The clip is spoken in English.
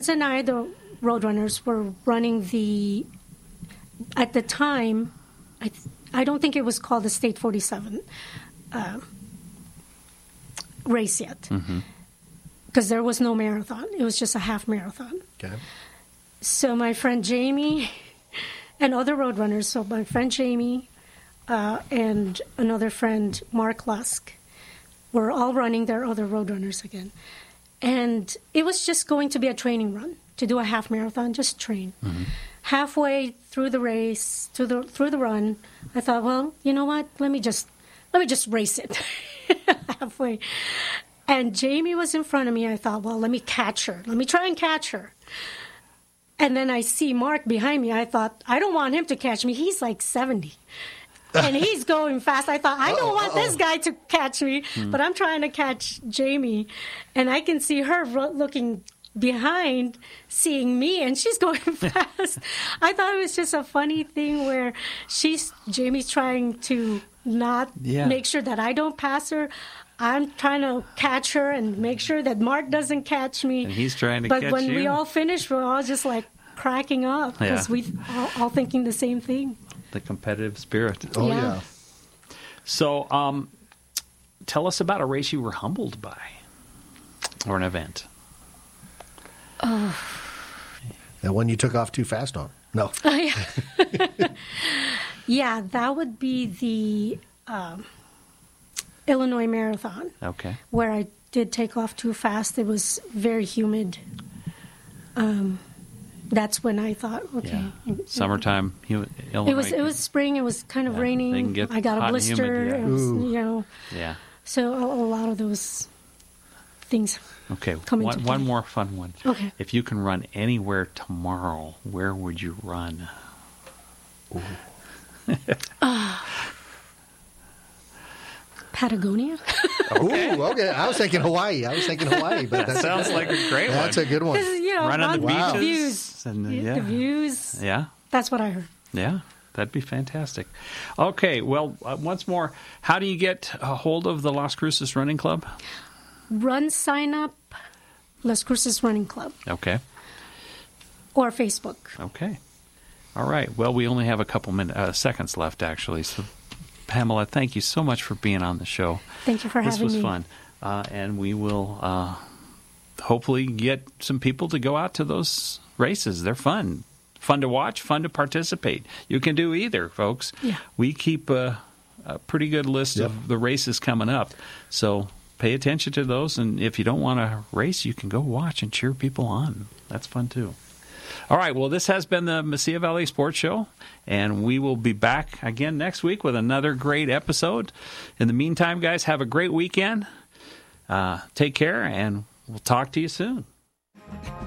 Vince and I, the Roadrunners, were running at the time, I don't think it was called the State 47 race yet. Because there was no marathon. It was just a half marathon. Okay. So my friend Jamie and other Roadrunners, so my friend Jamie and another friend, Mark Lusk, were all running their other Roadrunners again. And it was just going to be a training run, to do a half marathon, just train. Halfway through the race, through the run, I thought, well, you know what? Let me just race it halfway. And Jamie was in front of me. I thought, well, let me catch her. Let me try and catch her. And then I see Mark behind me. I thought, I don't want him to catch me. He's like 70. And he's going fast. I thought, I don't want this guy to catch me, but I'm trying to catch Jamie. And I can see her looking behind, seeing me, and she's going fast. I thought it was just a funny thing where Jamie's trying to not make sure that I don't pass her. I'm trying to catch her and make sure that Mark doesn't catch me. And he's trying to catch you. But when we all finished, we're all just like cracking up because we all thinking the same thing. The competitive spirit. Oh, yeah. So tell us about a race you were humbled by or an event. That one you took off too fast on. No. Yeah, that would be the Illinois Marathon. Okay. Where I did take off too fast. It was very humid. That's when I thought, okay. Yeah. Summertime, Illinois. It was spring. It was kind of raining. I got a blister. Humid, it was, Yeah. So a lot of those things. Okay. One more fun one. Okay. If you can run anywhere tomorrow, where would you run? Patagonia. Okay. I was thinking Hawaii. But that sounds like a great one. That's a good one. Run on the beaches. The views. The views. Yeah. That's what I heard. Yeah. That'd be fantastic. Okay. Well, once more, how do you get a hold of the Las Cruces Running Club? Run sign up, Las Cruces Running Club. Okay. Or Facebook. Okay. All right. Well, we only have a couple seconds left, actually. So, Pamela, thank you so much for being on the show. Thank you for having me. This was fun. And we will hopefully get some people to go out to those races. They're fun. Fun to watch, fun to participate. You can do either, folks. Yeah. We keep a pretty good list of the races coming up. So pay attention to those. And if you don't want to race, you can go watch and cheer people on. That's fun, too. All right, well, this has been the Mesilla Valley Sports Show, and we will be back again next week with another great episode. In the meantime, guys, have a great weekend. Take care, and we'll talk to you soon.